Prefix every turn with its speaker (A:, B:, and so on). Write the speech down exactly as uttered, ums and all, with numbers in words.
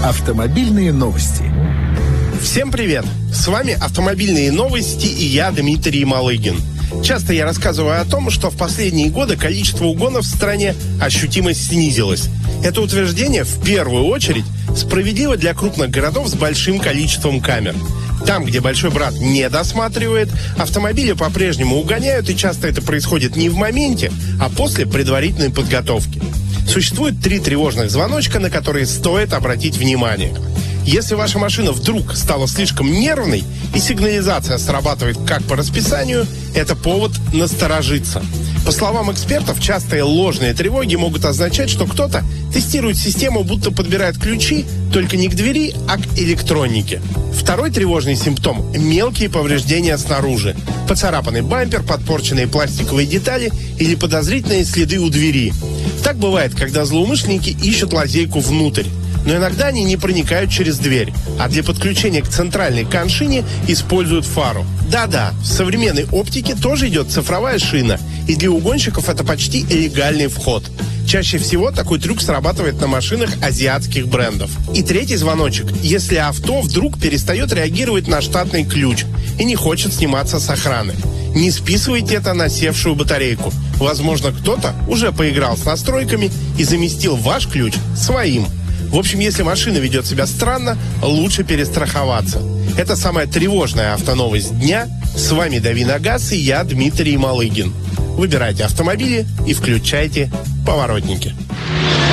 A: Автомобильные новости.
B: Всем привет! С вами «Автомобильные новости» и я, Дмитрий Малыгин. Часто я рассказываю о том, что в последние годы количество угонов в стране ощутимо снизилось. Это утверждение, в первую очередь, справедливо для крупных городов с большим количеством камер. Там, где большой брат не досматривает, автомобили по-прежнему угоняют, и часто это происходит не в моменте, а после предварительной подготовки. Существует три тревожных звоночка, на которые стоит обратить внимание. Если ваша машина вдруг стала слишком нервной и сигнализация срабатывает как по расписанию, это повод насторожиться. По словам экспертов, частые ложные тревоги могут означать, что кто-то тестирует систему, будто подбирает ключи только не к двери, а к электронике. Второй тревожный симптом – мелкие повреждения снаружи. Поцарапанный бампер, подпорченные пластиковые детали или подозрительные следы у двери. Так бывает, когда злоумышленники ищут лазейку внутрь. Но иногда они не проникают через дверь, а для подключения к центральной коншине используют фару. Да-да, в современной оптике тоже идет цифровая шина, и для угонщиков это почти легальный вход. Чаще всего такой трюк срабатывает на машинах азиатских брендов. И третий звоночек, если авто вдруг перестает реагировать на штатный ключ и не хочет сниматься с охраны. Не списывайте это на севшую батарейку. Возможно, кто-то уже поиграл с настройками и заместил ваш ключ своим. В общем, если машина ведет себя странно, лучше перестраховаться. Это самая тревожная автоновость дня. С вами Дави на газ и я, Дмитрий Малыгин. Выбирайте автомобили и включайте поворотники.